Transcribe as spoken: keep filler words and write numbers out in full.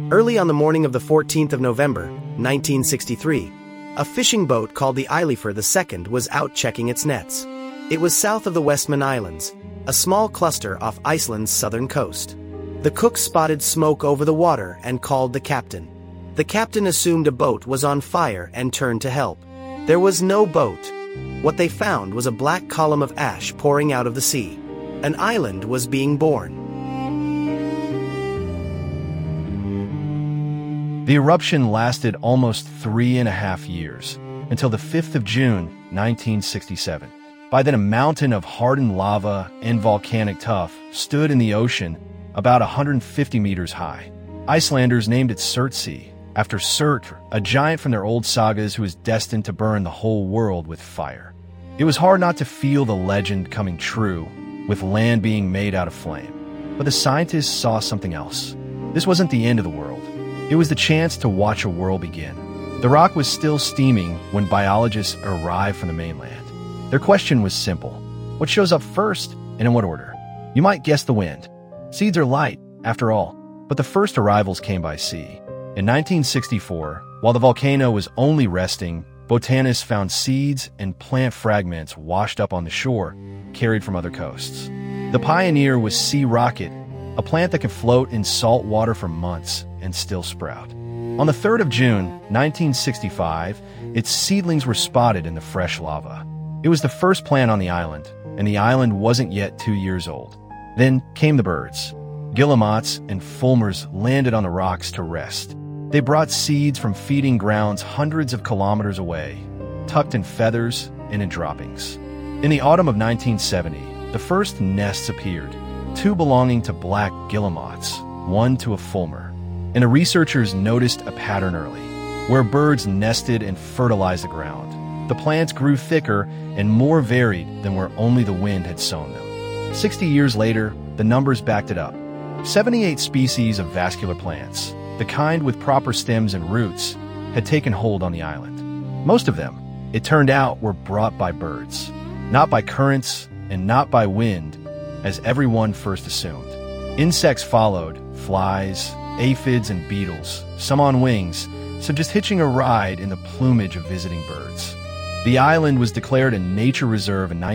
Early on the morning of the fourteenth of November, nineteen sixty-three, a fishing boat called the Eilifur the Second was out checking its nets. It was south of the Westman Islands, a small cluster off Iceland's southern coast. The cook spotted smoke over the water and called the captain. The captain assumed a boat was on fire and turned to help. There was no boat. What they found was a black column of ash pouring out of the sea. An island was being born. The eruption lasted almost three and a half years, until the fifth of June, nineteen sixty-seven. By then, a mountain of hardened lava and volcanic tuff stood in the ocean about one hundred fifty meters high. Icelanders named it Surtsey, after Surtr, a giant from their old sagas who was destined to burn the whole world with fire. It was hard not to feel the legend coming true, with land being made out of flame. But the scientists saw something else. This wasn't the end of the world. It was the chance to watch a world begin. The rock was still steaming when biologists arrived from the mainland. Their question was simple. What shows up first, and in what order? You might guess the wind. Seeds are light, after all, but the first arrivals came by sea. In nineteen sixty-four, while the volcano was only resting, botanists found seeds and plant fragments washed up on the shore, carried from other coasts. The pioneer was sea rocket, a plant that can float in salt water for months and still sprout. On the third of June, nineteen sixty-five, its seedlings were spotted in the fresh lava. It was the first plant on the island, and the island wasn't yet two years old. Then came the birds. Guillemots and fulmars landed on the rocks to rest. They brought seeds from feeding grounds hundreds of kilometers away, tucked in feathers and in droppings. In the autumn of nineteen seventy, the first nests appeared, two belonging to black guillemots, one to a fulmar. And the researchers noticed a pattern early, where birds nested and fertilized the ground. The plants grew thicker and more varied than where only the wind had sown them. Sixty years later, the numbers backed it up. seventy-eight species of vascular plants, the kind with proper stems and roots, had taken hold on the island. Most of them, it turned out, were brought by birds, not by currents and not by wind, as everyone first assumed. Insects followed, flies, aphids, and beetles, some on wings, so just hitching a ride in the plumage of visiting birds. The island was declared a nature reserve in